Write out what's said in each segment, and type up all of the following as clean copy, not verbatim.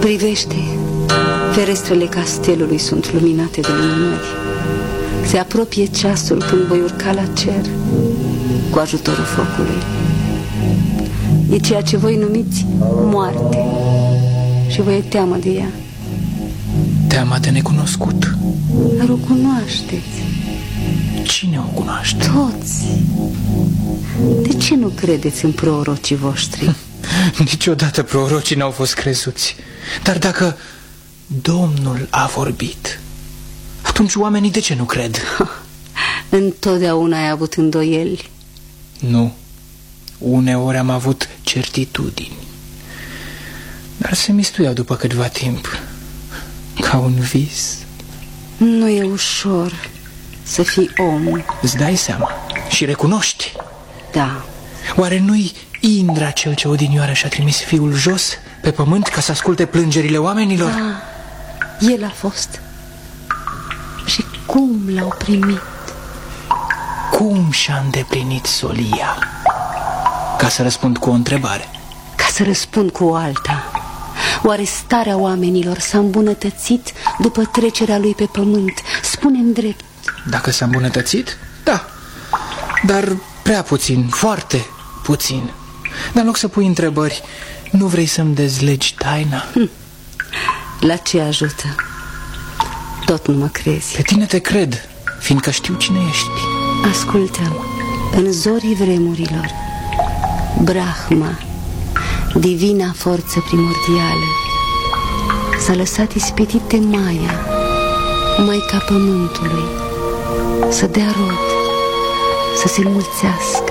Privește, ferestrele castelului sunt luminate de lumânări. Se apropie ceasul când voi urca la cer cu ajutorul focului. E ceea ce voi numiți moarte și vă e teamă de ea. Teama de necunoscut. Dar o cunoașteți. Cine o cunoaște? Toți. De ce nu credeți în prorocii voștri? Niciodată prorocii n-au fost crezuți. Dar dacă Domnul a vorbit, atunci oamenii de ce nu cred? Întotdeauna ai avut îndoieli. Nu. Uneori am avut certitudini, dar se mistuiau după câtva timp, ca un vis. Nu e ușor să fii om. Îți dai seama și recunoști. Da. Oare nu-i Indra cel ce odinioară și-a trimis fiul jos pe pământ ca să asculte plângerile oamenilor? Da, el a fost. Și cum l-au primit? Cum și-a îndeplinit solia? Ca să răspund cu o întrebare. Ca să răspund cu o alta. Oare starea oamenilor s-a îmbunătățit după trecerea lui pe pământ? Spune-mi drept. Dacă s-a îmbunătățit? Da. Dar prea puțin, foarte puțin. Dar în loc să pui întrebări, nu vrei să-mi dezlegi taina? La ce ajută? Tot nu mă crezi. Pe tine te cred, fiindcă știu cine ești. Ascultă-mi. În zorii vremurilor, Brahma, divina forță primordială, s-a lăsat ispitit de Maia, Maica Pământului, să dea rod, să se înmulțească.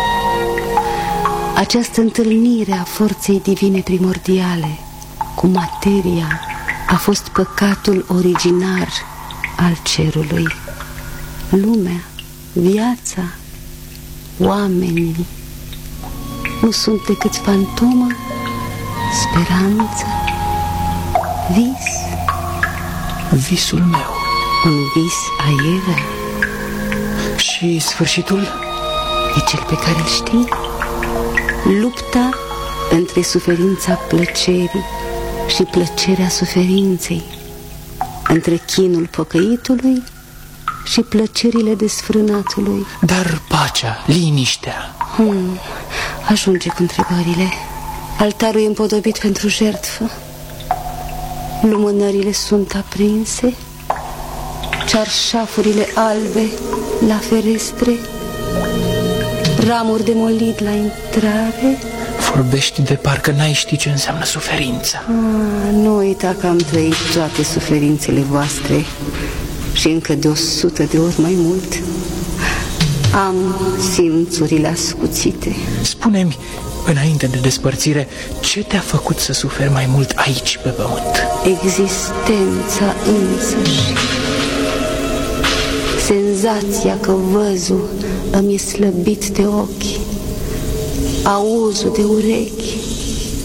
Această întâlnire a forței divine primordiale cu materia a fost păcatul originar al cerului. Lumea, viața, oamenii nu sunt decât fantomă, speranță, vis. Visul meu. Un vis aievea. Și sfârșitul? E cel pe care îl știi. Lupta între suferința plăcerii și plăcerea suferinței, între chinul pocăitului și plăcerile desfrânatului. Dar pacea, liniștea. Ajunge cu întrebările. Altarul e împodobit pentru jertfă. Lumânările sunt aprinse. Cearșafurile albe la ferestre. Ramuri de molid la intrare. Vorbești de parcă n-ai ști ce înseamnă suferința. Nu uita că am trăit toate suferințele voastre și încă de 100 de ori mai mult. Am simțurile ascuțite. Spune-mi, înainte de despărțire, ce te-a făcut să suferi mai mult aici pe pământ? Existența însăși. Senzația că văzul îmi e slăbit de ochi, auzul de urechi,